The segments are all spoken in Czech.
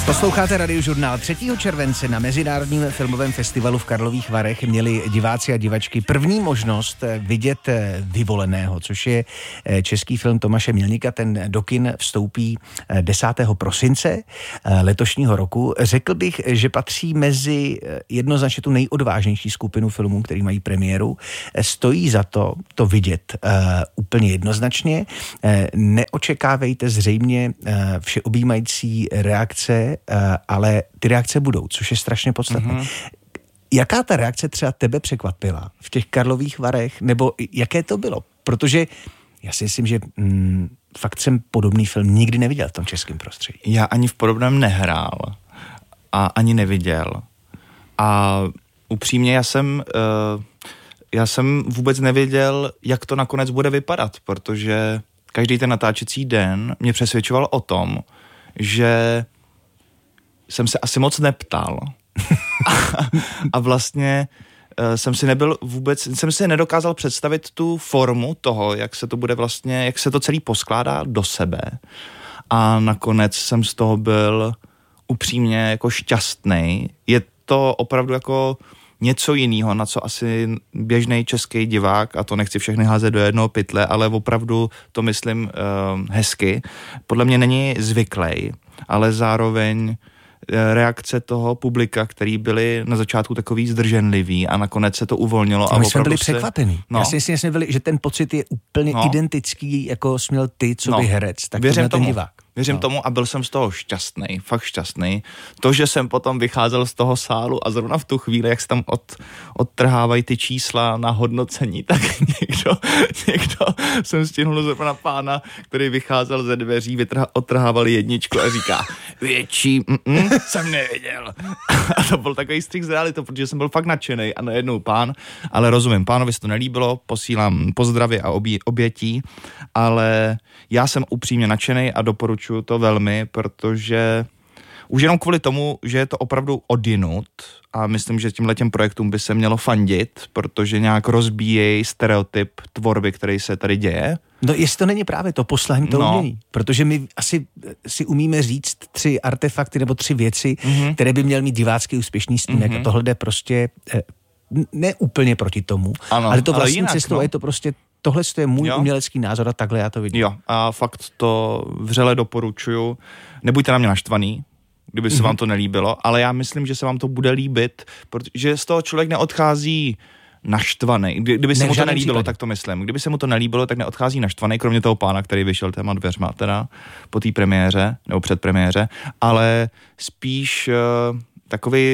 Posloucháte Radiožurnál. 3. července na Mezinárodním filmovém festivalu v Karlových Varech měli diváci a divačky první možnost vidět Vyvoleného, což je český film Tomáše Mělníka. Ten do kin vstoupí 10. prosince letošního roku. Řekl bych, že patří mezi jednoznačně tu nejodvážnější skupinu filmů, který mají premiéru. Stojí za to vidět úplně jednoznačně. Neočekávejte zřejmě všeobjímající reakce, ale ty reakce budou, což je strašně podstatné. Mm-hmm. Jaká ta reakce třeba tebe překvapila v těch Karlových Varech, nebo jaké to bylo? Protože já si myslím, že fakt jsem podobný film nikdy neviděl v tom českém prostředí. Já ani v podobném nehrál a ani neviděl. A upřímně já jsem vůbec nevěděl, jak to nakonec bude vypadat, protože každý ten natáčecí den mě přesvědčoval o tom, že jsem se asi moc neptal. A vlastně jsem si nedokázal představit tu formu toho, jak se to bude vlastně, jak se to celý poskládá do sebe. A nakonec jsem z toho byl upřímně jako šťastnej. Je to opravdu jako něco jiného, na co asi běžný český divák, a to nechci všechny házet do jednoho pytle, ale opravdu to myslím hezky, podle mě není zvyklý, ale zároveň reakce toho publika, který byli na začátku takový zdrženlivý a nakonec se to uvolnilo. A my jsme byli překvapení. No. Já si myslím, že ten pocit je úplně identický, jako směl ty, co by herec, tak to ten divák. Věřím tomu a byl jsem z toho šťastný, fakt šťastný. To, že jsem potom vycházel z toho sálu a zrovna v tu chvíli, jak se tam odtrhávají ty čísla na hodnocení, tak někdo jsem stihnul zrovna pána, který vycházel ze dveří, odtrhával jedničku a říká, větší, jsem nevěděl. A to byl takový střih z realitou, protože jsem byl fakt nadšenej a najednou pán, ale rozumím, pánovi se to nelíbilo, posílám pozdravy a obětí, ale já jsem upřímně nadšenej a doporučuji to velmi, protože už jenom kvůli tomu, že je to opravdu odjinud a myslím, že tímhletěm projektům by se mělo fandit, protože nějak rozbíjejí stereotyp tvorby, který se tady děje. No jestli to není právě to poslání to umění, protože my asi si umíme říct 3 artefakty nebo 3 věci, které by měl mít divácky úspěšný snímek a tohle jde prostě ne úplně proti tomu, ale to vlastní cestou je to prostě tohle je můj umělecký názor a takhle já to vidím. Jo, a fakt to vřele doporučuju. Nebuďte na mě naštvaný, kdyby se vám to nelíbilo, ale já myslím, že se vám to bude líbit, protože z toho člověk neodchází naštvaný. Kdyby se mu to nelíbilo, tak to myslím. Kdyby se mu to nelíbilo, tak neodchází naštvaný, kromě toho pána, který vyšel téma dveřma teda po té premiéře, nebo předpremiéře, ale spíš takový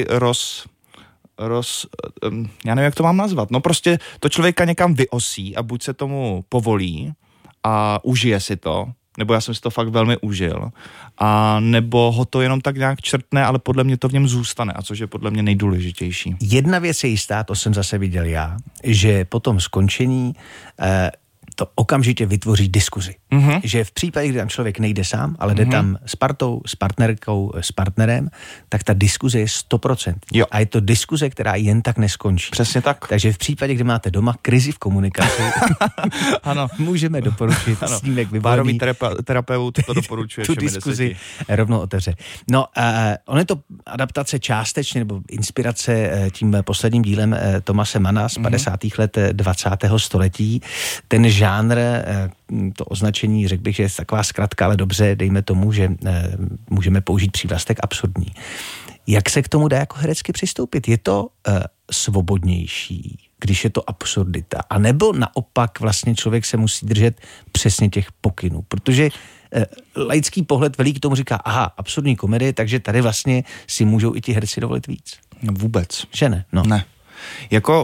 já nevím, jak to mám nazvat. No prostě to člověka někam vyosí a buď se tomu povolí a užije si to, nebo já jsem si to fakt velmi užil, a nebo ho to jenom tak nějak črtne, ale podle mě to v něm zůstane, a což je podle mě nejdůležitější. Jedna věc je jistá, to jsem zase viděl já, že po tom skončení to okamžitě vytvoří diskuzi. Že v případě, kdy tam člověk nejde sám, ale jde tam s partou, s partnerkou, s partnerem, tak ta diskuze je 100%. Jo. A je to diskuze, která jen tak neskončí. Přesně tak. Takže v případě, kdy máte doma krizi v komunikaci, ano, můžeme doporučit snímek Vyvolený. Párový terapeut to doporučuje. Tu diskuzi rovnou otevře. No, on je to adaptace částečně, nebo inspirace tím posledním dílem Thomase Manna z 50. let 20. století. Ten žánr, to označení, řekl bych, že je taková zkratka, ale dobře, dejme tomu, že můžeme použít přívlastek absurdní. Jak se k tomu dá jako herecky přistoupit? Je to svobodnější, když je to absurdita? A nebo naopak vlastně člověk se musí držet přesně těch pokynů? Protože laický pohled velký k tomu říká, aha, absurdní komedie, takže tady vlastně si můžou i ti herci dovolit víc. No vůbec. Že ne? No. Ne. Jako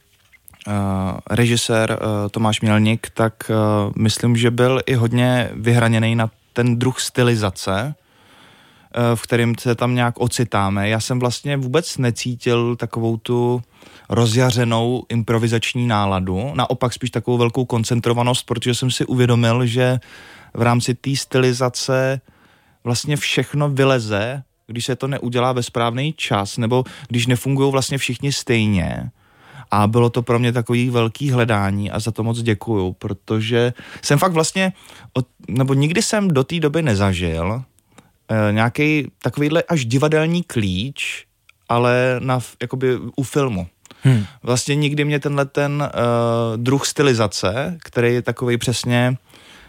režisér Tomáš Mělník, tak myslím, že byl i hodně vyhraněný na ten druh stylizace, v kterém se tam nějak ocitáme. Já jsem vlastně vůbec necítil takovou tu rozjařenou improvizační náladu, naopak spíš takovou velkou koncentrovanost, protože jsem si uvědomil, že v rámci té stylizace vlastně všechno vyleze, když se to neudělá ve správný čas, nebo když nefungují vlastně všichni stejně. A bylo to pro mě takový velký hledání a za to moc děkuju, protože jsem fakt vlastně, nebo nikdy jsem do té doby nezažil nějaký takovýhle až divadelní klíč, ale jakoby u filmu. Vlastně nikdy mě ten druh stylizace, který je takovej přesně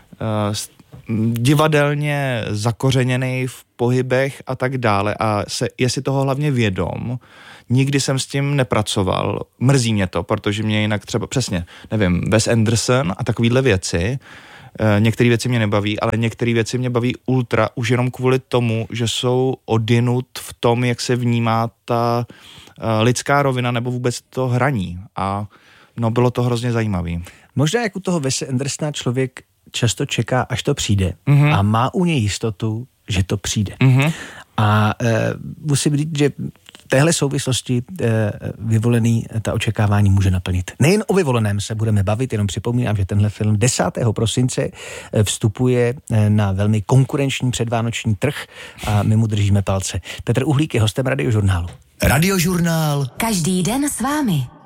divadelně zakořeněný v pohybech a tak dále a je si toho hlavně vědom, nikdy jsem s tím nepracoval. Mrzí mě to, protože mě jinak třeba přesně, nevím, Wes Anderson a takovýhle věci, některé věci mě nebaví, ale některé věci mě baví ultra už jenom kvůli tomu, že jsou odinut v tom, jak se vnímá ta lidská rovina nebo vůbec to hraní. A no, bylo to hrozně zajímavý. Možná jak u toho Wese Andersona člověk často čeká, až to přijde a má u něj jistotu, že to přijde. A musím říct, že v téhle souvislosti Vyvolený ta očekávání může naplnit. Nejen o Vyvoleném se budeme bavit, jenom připomínám, že tenhle film 10. prosince vstupuje na velmi konkurenční předvánoční trh a my mu držíme palce. Petr Uhlík je hostem Radiožurnálu. Radiožurnál. Každý den s vámi.